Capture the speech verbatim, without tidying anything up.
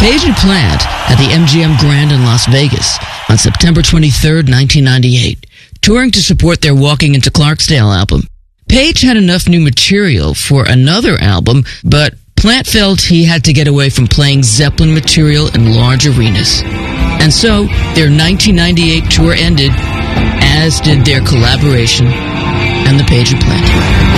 Page and Plant at the M G M Grand in Las Vegas on September twenty-third, nineteen ninety-eight, touring to support their Walking into Clarksdale album. Page had enough new material for another album, but Plant felt he had to get away from playing Zeppelin material in large arenas. And so, their nineteen ninety-eight tour ended, as did their collaboration and the Page and Plant.